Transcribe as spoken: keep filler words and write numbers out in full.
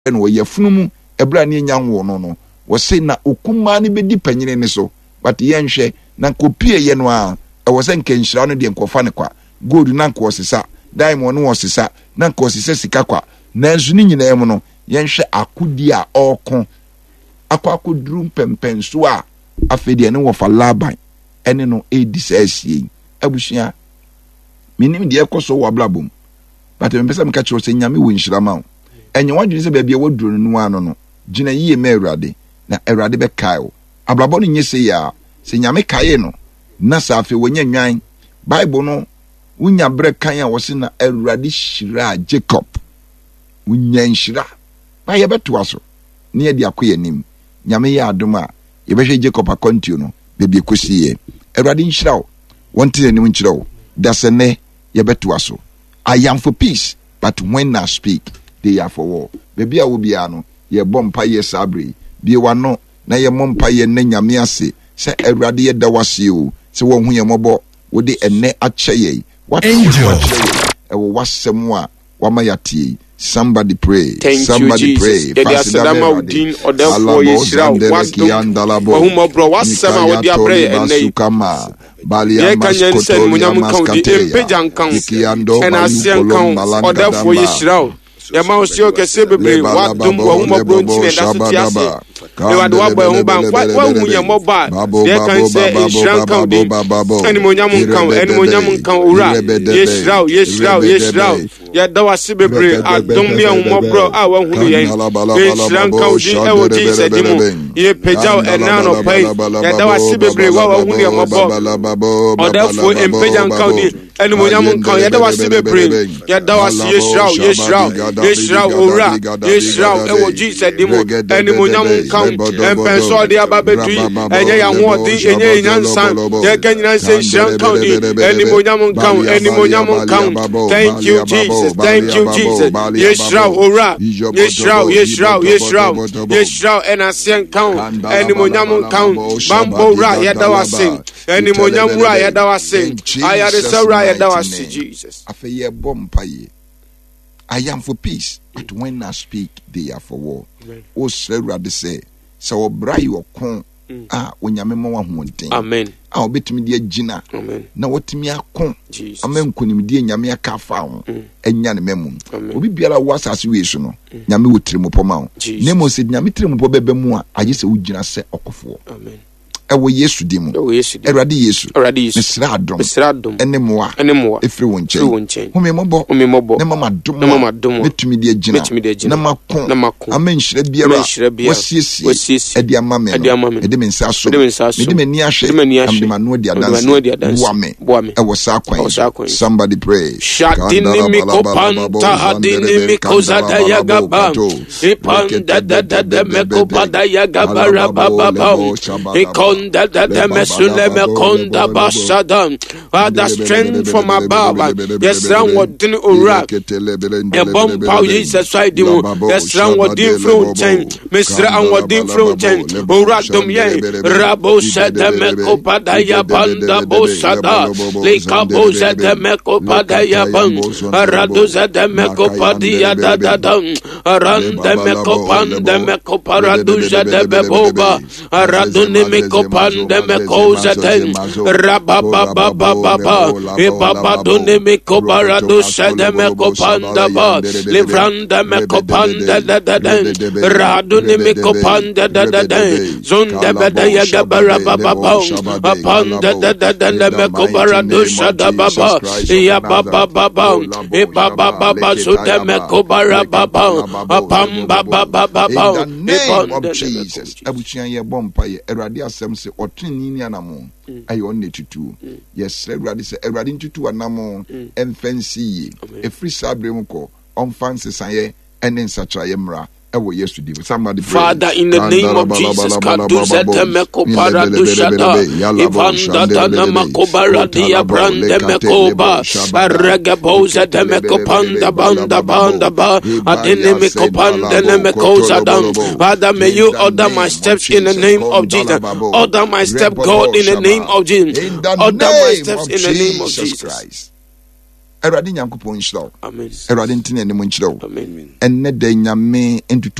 no ye funumu ebra ne nya nwo no no wo se na okuma ne bedi panyine ne so but ye nhwe na kopie ye no a e wo se nkenhyira no de nkofa ne kwa gold na nko sesa diamond no sesa na nko sesa sika kwa na nsu ni nyina em no ye nhwe akodi a okon akwa akoduru pempen so a afede ne wo fa laban ene no edisasie abusua minim de ekoso wo ablabom but me pesa me ka kiro se nyame wo nhira ma wo enye wadwene se bia wo duro no ano no gina yiye ma Awurade na Awurade be kai wo ablabo no nye se ya se nyame kai no na safe wonya nwan Bible no unya bre kan a wo se na Awurade hyira Jacob unya nhira ba ye beto aso ne ye de akoye nim nyame ya adom a ye behwe Jacob akontio no bebie kosiye Awurade nhira wo wonte anim nkyira wo dasene ye beto aso. I am for peace, but when I speak, they are for war. Baby, I will be ano. Ye bompa ye sabri. Be one no. Na ye mompa ye nenya miase. Se Awurade ye dawasi o. Se wo hu ye mobo. Wo de ene akyeye. What angel? E wo wasemwa. Wama yati. Somebody pray. Thank Somebody you, pray. pray. Sadama udin odefo yeshira wadum. Wahumo bro wasema wodi abre ene. Ye kanyen sen munyam kan di empejan kan. Ena sien kan odefo yeshira. Ya ma osio kese bebre wadum wahumo bro ntine da so tiase. E wadu wabo hu ban wa hu ye moba. Ye kan se yeshira kan di. Eni munyam kan, eni munyam kan ura. Yeshira, yeshira, yeshira. Ya dawa sibebre adom bia humobro a wa hunu yen be shranka odi e wo Jesus dimu ye pejao enano pai ya dawa sibebre wa wa hunu yemobo odafo empejan kaudi eni monyam kan ya dawa sibebre ya dawa si yeshrao yeshrao yeshrao ora yeshrao e wo Jesus dimu eni monyam kan empenso de ababedui enye ya ho odi enye nyansan ye ganyina se shranka odi eni monyam kan eni monyam kan. Thank you Jesus. Thank you, Jesus. Yeshua, ora. Yeshua, Yeshua, Yeshua, Yeshua, and I sing count. Any monyamun count. Bambo ra, yadawa sing. Any monyamun ra, yadawa sing. I had a sara, yadawa sing, Jesus. After bompaye. I am for peace, but when I speak, they are for war. O Sarah, they say, so bray or con. Ah, when you remember one thing. Amen. I'll bet me dear Gina. Amen. Now what me a con. Jesus. Amen. Kunim dear Yamia Kafa. And Yan Memo. We be a was as we so. Yami would trim up amount. Nemo said Yami trim up bebemua. I just would Gina say Okofo. Amen. Ewo Yesu dimo. Ewo Yesu. Erade Yesu. Erade Yesu. Mesra adom. Mesra adom. Enemoa. Enemoa. Efri wonche. Efri wonche. Home mobo. Home mobo. Ne mama dom. Ne mama dom. Metumi de Gina. Metumi de Gina. Na makon. Na makon. Amen shire biara. Amen shire biara. Wasiesi. Wasiesi. Edi amame. Edi amame. Edi mensa so. Edi mensa so. Edi meni ahwe. Edi meni ahwe. Amdi manu di adanse. Manu di adanse. Boame. Boame. Ewo sa kwan. Ewo sa kwan. Somebody pray. Shadini miko panta hadini miko zada yagaba. Ipanda da da da meko pada yagaba rababa. Ikonda da da mesuleme konda basada. Father, strength from above. Yes, ran what didn't ura. A bomb power Jesus side. Yes, ran what didn't flow chain. Mister and what didn't flow chain. Uratum ye. Rabo said the meko pada yabanda bosada. Lika bosa the meko pada yaban. Araduza the meko padia da da dum. Aran the meko pan the meko paraduza the beboba. Araduni meko pan the meko zaten. Rababa baba baba. Ebaba duni meko paraduza the meko panda ba. Livranda meko panda da da da. Raduni meko panda da da da. Zunda beda yaga baraba baba. Apanda da da da da meko paraduza da baba. Ya baba baba. Ebaba baba zunda meko baraba baba. Apam baba baba baba. In the name of Jesus. Abuchian ye bompa ye Eradi asem se otrin ni anamo. Ayo on tutu. Yes, Eradi se Eradi tutu anamo emfancy ye. E free sabre muko on fancy saye enen sacha yemra. Somebody Father, in the name of Jesus, Kaduza Temeko Paradushada, Ivanda Tanamako Baradia Brande Mekoba, Aragaboza Temeko Panda Banda Banda Ba, Adenemico Panda Nemekoza Dam. Father, may you order my steps in the name of Jesus. Order my step, God, in the name of Jesus. Order my steps in the name of Jesus Christ. Awurade Nyankopɔn nhyira wo. Amen. Awurade ntene ne mo nkyerɛ wo. Amen. Enne da nyame entutu